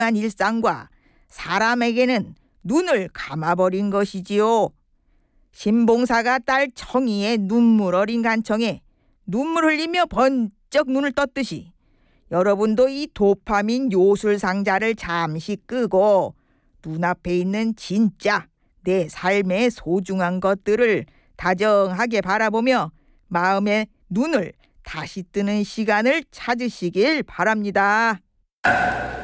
일상과 사람에게는 눈을 감아버린 것이지요. 신봉사가 딸 청이의 눈물 어린 간청에 눈물 흘리며 번쩍 눈을 떴듯이 여러분도 이 도파민 요술 상자를 잠시 끄고 눈앞에 있는 진짜 내 삶의 소중한 것들을 다정하게 바라보며 마음의 눈을 다시 뜨는 시간을 찾으시길 바랍니다.